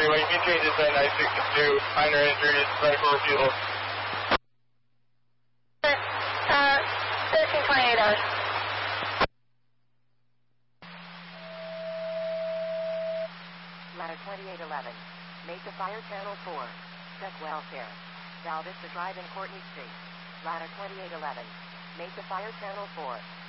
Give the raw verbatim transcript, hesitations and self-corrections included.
freeway. You can change this at nine sixty-two. Minor injuries, ready for refusal. Uh, thirteen twenty-eight hours. Ladder twenty-eight eleven. Mesa Fire Channel four. Check welfare. Val Vista Drive in Courtney Street. Ladder twenty-eight eleven. Mesa Fire Channel four.